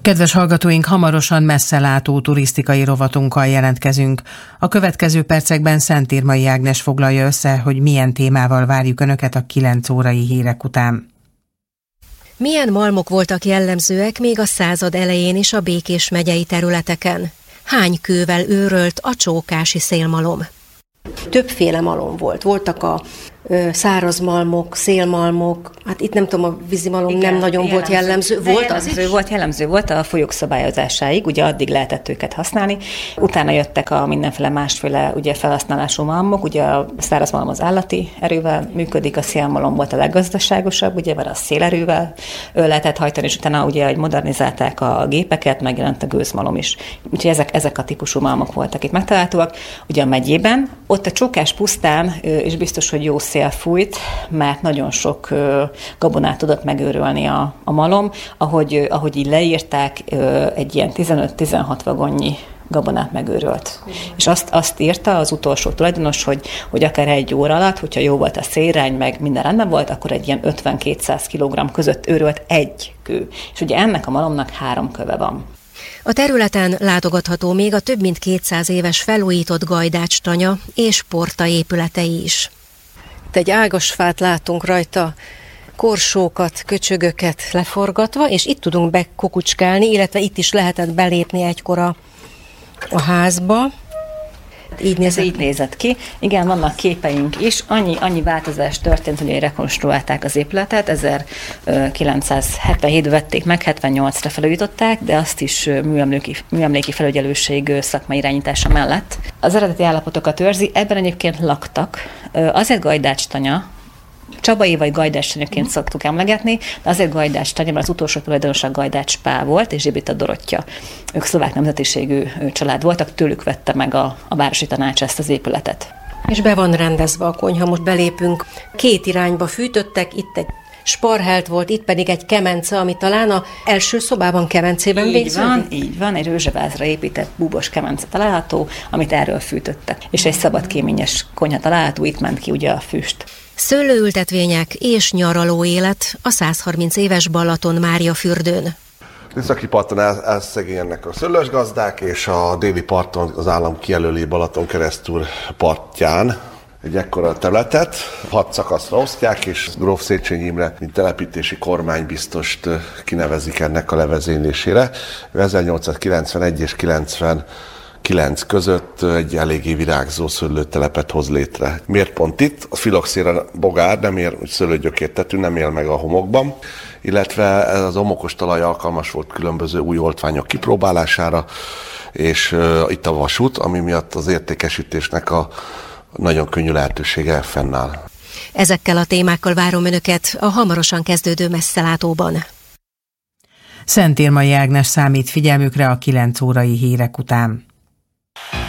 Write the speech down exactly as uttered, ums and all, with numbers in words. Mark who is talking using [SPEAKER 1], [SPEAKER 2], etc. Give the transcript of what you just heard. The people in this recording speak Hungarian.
[SPEAKER 1] Kedves hallgatóink, hamarosan messzelátó turisztikai rovatunkkal jelentkezünk. A következő percekben Szentírmai Ágnes foglalja össze, hogy milyen témával várjuk Önöket a kilenc órai hírek után.
[SPEAKER 2] Milyen malmok voltak jellemzőek még a század elején is a Békés megyei területeken? Hány kővel őrölt a csókási szélmalom?
[SPEAKER 3] Többféle malom volt. Voltak a ö, szárazmalmok, szélmalmok, hát itt nem tudom, a vízimalom igen, nem nagyon jellemző. volt jellemző. Volt
[SPEAKER 4] jellemző
[SPEAKER 3] az is?
[SPEAKER 4] Volt, jellemző volt a folyók szabályozásáig, ugye addig lehetett őket használni. Utána jöttek a mindenféle másféle ugye felhasználású malmok, ugye a szárazmalom az állati erővel működik, a szélmalom volt a leggazdaságosabb, ugye mert a szélerővel lehetett hajtani, és utána ugye, hogy modernizálták a gépeket, megjelent a gőzmalom is. Úgyhogy ezek, ezek a típusú malmok voltak itt megtalálhatóak. Ugye a megyében, ott a Csókás pusztán, és biztos, hogy jó szél fújt, mert nagyon sok gabonát tudott megőrölni a, a malom. Ahogy, ahogy így leírták, egy ilyen tizenöt-tizenhat vagonnyi gabonát megőrölt. Mm. És azt, azt írta az utolsó tulajdonos, hogy, hogy akár egy óra alatt, hogyha jó volt a szélirány, meg minden rendben volt, akkor egy ilyen ötven-kétszáz kilogramm között őrölt egy kő. És ugye ennek a malomnak három köve van.
[SPEAKER 2] A területen látogatható még a több mint kétszáz éves felújított Gajdács-tanya és porta épületei is.
[SPEAKER 3] Itt egy ágasfát látunk rajta, korsókat, köcsögöket leforgatva, és itt tudunk bekukucskálni, illetve itt is lehetett belépni egykor a, a házba. Így nézett.
[SPEAKER 4] így nézett ki. Igen, vannak képeink is. Annyi, annyi változás történt, hogy rekonstruálták az épületet. ezerkilencszázhetvenhétben vették meg, hetvennyolcra felújították, de azt is műemléki, műemléki felügyelőség szakmai irányítása mellett. Az eredeti állapotokat őrzi, ebben egyébként laktak. Azért Gajdács-tanya, Csabai vagy Gajdács-tanyaként szoktuk emlegetni, de azért Gajdács-tanya, mert az utolsó tulajdonosa Gajdács Pál volt, és Zsibita Dorottya. Ők szlovák nemzetiségű család voltak, tőlük vette meg a, a városi tanács ezt az épületet.
[SPEAKER 3] És be van rendezve a konyha, most belépünk. Két irányba fűtöttek, itt egy sparhelt volt, itt pedig egy kemence, ami talán az első szobában kemencében végződik.
[SPEAKER 4] Így van, így van, egy rózsavázra épített búbos kemence található, amit erről fűtöttek. És egy szabadkéményes konyha található, itt ment ki ugye a füst.
[SPEAKER 2] Szőlőültetvények és nyaraló élet a százharminc éves Balaton-Mária-fürdőn.
[SPEAKER 5] Északi parton elszegényennek a szőlősgazdák, és a déli parton az állam kijelöli Balaton keresztül partján egy ekkora területet. Hat szakaszra osztják, és gróf Széchenyi Imre, mint telepítési kormánybiztost kinevezik ennek a levezénylésére. ezernyolcszázkilencvenegy és kilencvenkilenc között egy eléggé virágzó szőlőtelepet hoz létre. Miért pont itt? A filoxéra bogár nem ér, úgy szőlőgyökértető, nem él meg a homokban, illetve ez az homokos talaj alkalmas volt különböző új oltványok kipróbálására, és uh, itt a vasút, ami miatt az értékesítésnek a nagyon könnyű lehetősége fennáll.
[SPEAKER 2] Ezekkel a témákkal várom Önöket a hamarosan kezdődő messzelátóban.
[SPEAKER 1] Szentírmai Ágnes számít figyelmükre a kilenc órai hírek után.